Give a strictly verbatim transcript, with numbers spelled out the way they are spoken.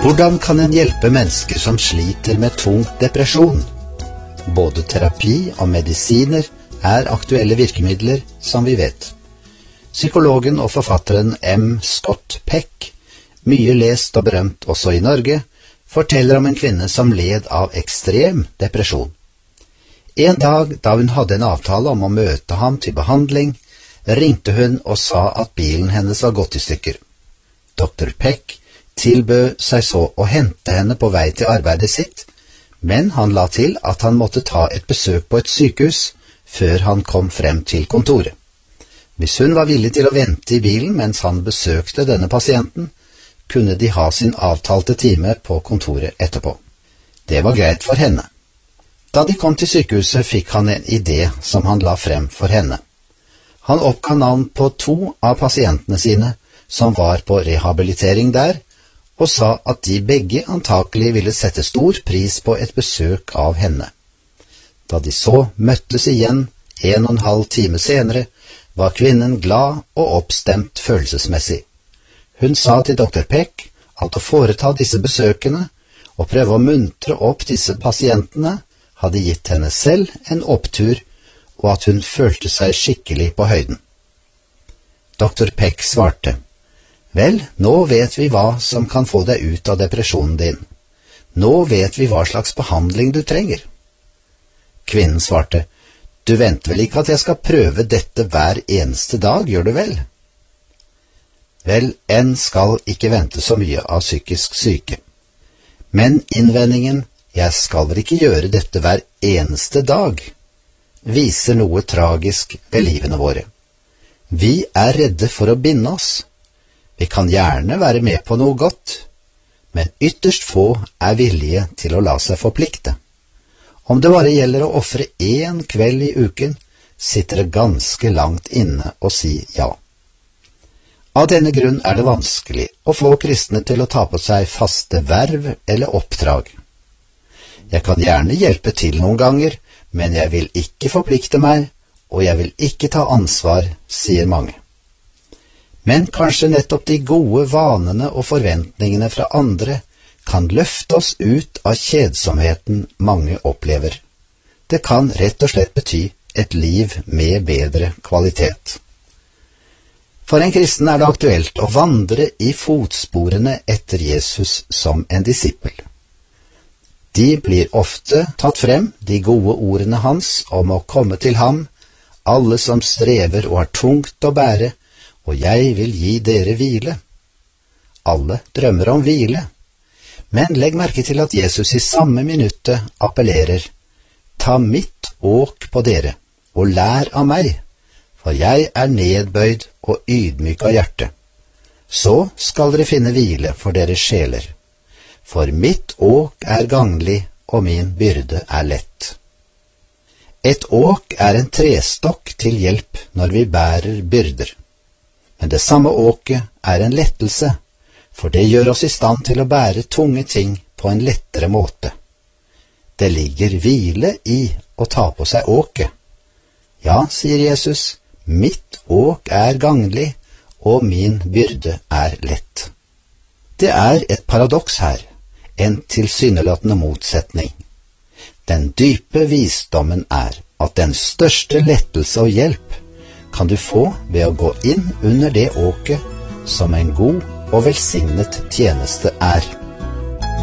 Hvordan kan en hjelpe mennesker som sliter med tung depresjon? Både terapi og medisiner er aktuelle virkemidler, som vi vet. Psykologen og forfatteren M. Scott Peck, mye lest og berømt også i Norge, forteller om en kvinne som led av ekstrem depresjon. En dag da hun hadde en avtale om å møte ham til behandling, ringte hun og sa at bilen hennes var gått i stykker. Doktor Peck tilbød seg så å hente henne på vei til arbeidet sitt, men han la til at han måtte ta et besøk på et sykehus før han kom frem til kontoret. Hvis hun var villig til å vente i bilen mens han besøkte denne pasienten, kunne de ha sin avtalte time på kontoret etterpå. Det var greit for henne. Da de kom til sykehuset fikk han en idé som han la frem for henne. Han oppga navn på to av pasientene sine som var på rehabilitering der, og sa at de begge antakelig ville sette stor pris på et besøk av henne. Da de så møttes igjen en og en halv time senere, var kvinnen glad og oppstemt følelsesmessig. Hun sa til doktor Peck at å foreta disse besøkene og prøve å muntre opp disse pasientene hadde gitt henne selv en opptur, og at hun følte seg skikkelig på høyden. Doktor Peck svarte: «Vel, nå vet vi hva som kan få deg ut av depresjonen din. Nå vet vi hva slags behandling du trenger.» Kvinnen svarte: «Du venter vel ikke at jeg skal prøve dette hver eneste dag, gjør du vel?» Vel, en skal ikke vente så mye av psykisk syke. Men innvendingen «jeg skal vel ikke gjøre dette hver eneste dag» viser noe tragisk ved livene våre. Vi er redde for å binde oss. Vi kan gjerne være med på noe godt, men ytterst få er villige til å la seg forplikte. Om det bare gjelder å offre én kveld i uken, sitter det ganske langt inne å si ja. Av denne grunn er det vanskelig å få kristne til å ta på seg faste verv eller oppdrag. Jeg kan gjerne hjelpe til noen ganger, men jeg vil ikke forplikte meg, og jeg vil ikke ta ansvar, sier mange. Men kanskje nettopp de gode vanene og forventningene fra andre kan løfte oss ut av kjedsomheten mange opplever. Det kan rett og slett bety et liv med bedre kvalitet. For en kristen er det aktuelt å vandre i fotsporene etter Jesus som en disippel. De blir ofte tatt frem, de gode ordene hans om å komme til ham, alle som strever og har tungt å bære, og jeg vil gi dere hvile. Alle drømmer om hvile, men legg merke til at Jesus i samme minuttet appellerer: «Ta mitt åk på dere, og lær av meg, for jeg er nedbøyd og ydmyk av hjerte. Så skal dere finne hvile for deres sjeler. For mitt åk er gagnlig, og min byrde er lett.» Et åk er en trestokk til hjelp når vi bærer byrder. Men det samme åket er en lettelse, for det gjør oss i stand til å bære tunge ting på en lettere måte. Det ligger hvile i å ta på seg åket. Ja, sier Jesus, mitt åk er gagnlig, og min byrde er lett. Det er et paradoks her, en tilsynelatende motsetning. Den dype visdommen er at den største lettelse og hjelp kan du få ved å gå inn under det åket som en god og velsignet tjeneste er.